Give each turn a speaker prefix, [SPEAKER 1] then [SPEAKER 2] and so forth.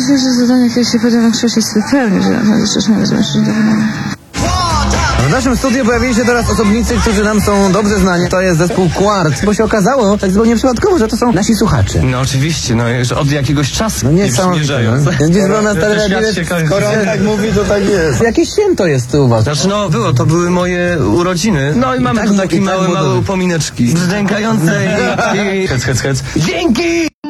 [SPEAKER 1] myślę, że zadanie, które się podjął większość jest wypełnić, że już nie rozumiem, że
[SPEAKER 2] W naszym studiu pojawili się teraz osobnicy, którzy nam są dobrze znani. To jest zespół Quart, bo się okazało, tak zupełnie przypadkowo, że to są nasi słuchacze.
[SPEAKER 3] No oczywiście, no już od jakiegoś czasu.
[SPEAKER 2] No niesamowite. Gdzieś było na stare
[SPEAKER 3] Skoro on tak mówi, to tak jest.
[SPEAKER 2] Jakieś święto jest u was.
[SPEAKER 3] Znaczy no to były moje urodziny. No i mamy tu takie małe upomineczki. Brzdękające i... Hec. Dzięki!